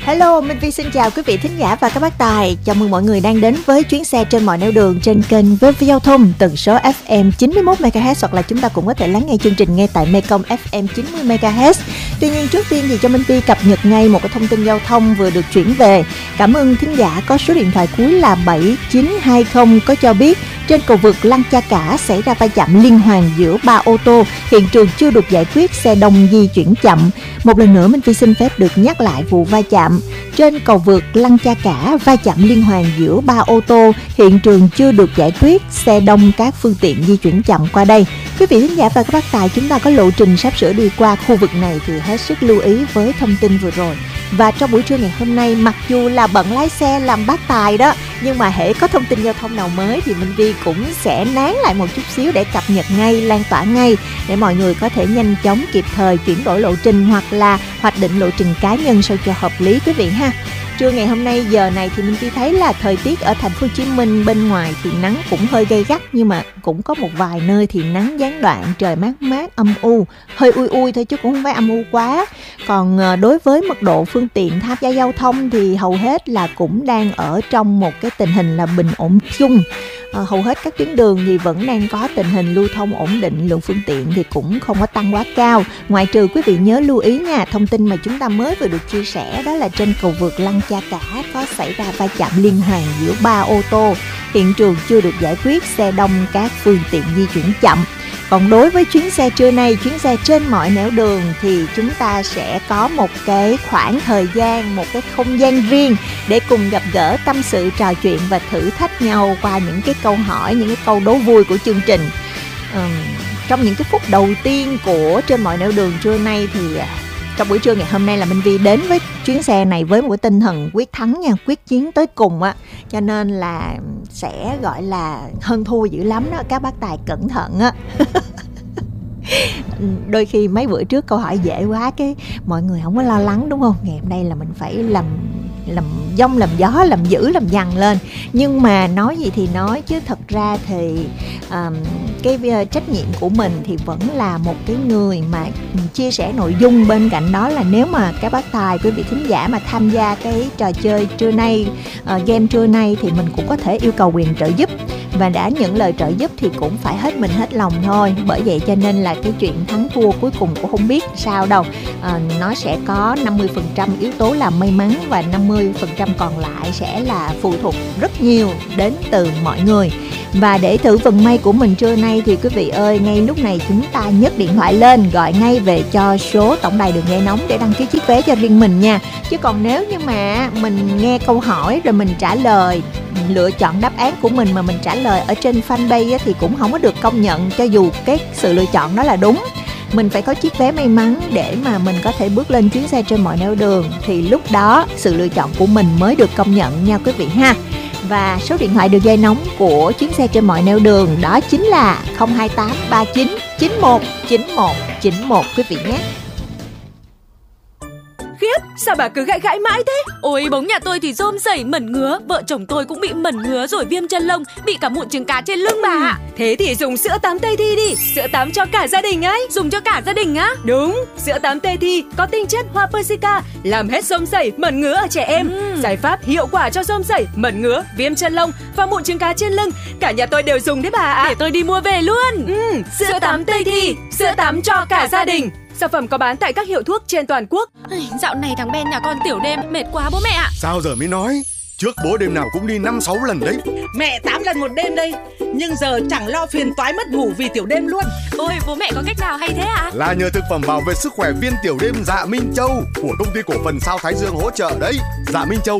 Hello, Minh Vi xin chào quý vị thính giả và các bác tài. Chào mừng mọi người đang đến với chuyến xe trên mọi nẻo đường trên kênh VV Giao thông tần số FM 91 MHz, hoặc là chúng ta cũng có thể lắng nghe chương trình ngay tại Mekong FM 90 MHz. Tuy nhiên trước tiên thì cho Minh Vi cập nhật ngay một cái thông tin giao thông vừa được chuyển về. Cảm ơn thính giả có số điện thoại cuối là 7920 có cho biết trên cầu vượt Lăng Cha Cả xảy ra va chạm liên hoàn giữa 3 ô tô, hiện trường chưa được giải quyết, xe đông di chuyển chậm. Một lần nữa Minh Vi xin phép được nhắc lại vụ va chạm trên cầu vượt Lăng Cha Cả, va chạm liên hoàn giữa 3 ô tô, hiện trường chưa được giải quyết, xe đông các phương tiện di chuyển chậm qua đây. Quý vị thính giả và các bác tài, chúng ta có lộ trình sắp sửa đi qua khu vực này thì hết sức lưu ý với thông tin vừa rồi. Và trong buổi trưa ngày hôm nay, mặc dù là bận lái xe làm bác tài đó, nhưng mà hễ có thông tin giao thông nào mới thì Minh Vi cũng sẽ nán lại một chút xíu để cập nhật ngay, lan tỏa ngay, để mọi người có thể nhanh chóng kịp thời chuyển đổi lộ trình hoặc là hoạch định lộ trình cá nhân sao cho hợp lý quý vị ha. Trưa ngày hôm nay giờ này thì Minh Vi thấy là thời tiết ở thành phố Hồ Chí Minh bên ngoài thì nắng cũng hơi gay gắt, nhưng mà cũng có một vài nơi thì nắng gián đoạn, trời mát mát âm u, hơi ui ui thôi chứ cũng không phải âm u quá. Còn đối với mật độ phương tiện tham gia giao thông thì hầu hết là cũng đang ở trong một cái tình hình là bình ổn chung. Hầu hết các tuyến đường thì vẫn đang có tình hình lưu thông ổn định, lượng phương tiện thì cũng không có tăng quá cao. Ngoại trừ quý vị nhớ lưu ý nha, thông tin mà chúng ta mới vừa được chia sẻ đó là trên cầu vượt Lăng Cha Cả có xảy ra va chạm liên hoàn giữa 3 ô tô, hiện trường chưa được giải quyết, xe đông các phương tiện di chuyển chậm. Còn đối với chuyến xe trưa nay, chuyến xe trên mọi nẻo đường thì chúng ta sẽ có một cái khoảng thời gian, một cái không gian riêng để cùng gặp gỡ, tâm sự, trò chuyện và thử thách nhau qua những cái câu hỏi, những cái câu đố vui của chương trình. Trong những cái phút đầu tiên của trên mọi nẻo đường trưa nay thì trong buổi trưa ngày hôm nay là Minh Vi đến với chuyến xe này với một cái tinh thần quyết thắng nha, quyết chiến tới cùng á, cho nên là sẽ gọi là hơn thua dữ lắm đó, các bác tài cẩn thận á. Đôi khi mấy bữa trước câu hỏi dễ quá cái mọi người không có lo lắng đúng không? Ngày hôm nay là mình phải làm giông làm gió, làm dữ làm dằn lên. Nhưng mà nói gì thì nói chứ thật ra thì cái trách nhiệm của mình thì vẫn là một cái người mà chia sẻ nội dung. Bên cạnh đó là nếu mà các bác tài, quý vị thính giả mà tham gia cái trò chơi trưa nay, game trưa nay thì mình cũng có thể yêu cầu quyền trợ giúp, và đã nhận lời trợ giúp thì cũng phải hết mình hết lòng thôi. Bởi vậy cho nên là cái chuyện thắng thua cuối cùng cũng không biết sao đâu. Nó sẽ có 50% yếu tố là may mắn và 50% còn lại sẽ là phụ thuộc rất nhiều đến từ mọi người. Và để thử vận may của mình trưa nay thì quý vị ơi, ngay lúc này chúng ta nhấc điện thoại lên, gọi ngay về cho số tổng đài đường dây nóng để đăng ký chiếc vé cho riêng mình nha. Chứ còn nếu như mà mình nghe câu hỏi rồi mình trả lời, lựa chọn đáp án của mình mà mình trả lời ở trên fanpage thì cũng không có được công nhận, cho dù cái sự lựa chọn đó là đúng. Mình phải có chiếc vé may mắn để mà mình có thể bước lên chuyến xe trên mọi nẻo đường, thì lúc đó sự lựa chọn của mình mới được công nhận nha quý vị ha. Và số điện thoại đường dây nóng của chuyến xe trên mọi nẻo đường đó chính là 028 39 91 91 91 quý vị nhé. Khiếp, sao bà cứ gãi gãi mãi thế? Ôi, bóng nhà tôi thì rôm rẩy mẩn ngứa, vợ chồng tôi cũng bị mẩn ngứa rồi viêm chân lông, bị cả mụn trứng cá trên lưng bà ạ. Thế thì dùng sữa tắm Tây Thi đi, sữa tắm cho cả gia đình ấy. Dùng cho cả gia đình á? Đúng, sữa tắm Tây Thi có tinh chất hoa Persica, làm hết rôm rẩy, mẩn ngứa ở trẻ em. Giải pháp hiệu quả cho rôm rẩy, mẩn ngứa, viêm chân lông và mụn trứng cá trên lưng. Cả nhà tôi đều dùng đấy bà ạ. Để tôi đi mua về luôn. Sữa tắm Tây Thi, sữa tắm cho cả gia đình. Sản phẩm có bán tại các hiệu thuốc trên toàn quốc. Dạo này thằng Ben nhà con tiểu đêm mệt quá bố mẹ ạ. Sao giờ mới nói? Trước bố đêm nào cũng đi 5-6 lần đấy. Mẹ 8 lần một đêm đây. Nhưng giờ chẳng lo phiền toái mất ngủ vì tiểu đêm luôn. Ôi bố mẹ có cách nào hay thế ạ? Là nhờ thực phẩm bảo vệ sức khỏe viên tiểu đêm Dạ Minh Châu của công ty cổ phần Sao Thái Dương hỗ trợ đấy. Dạ Minh Châu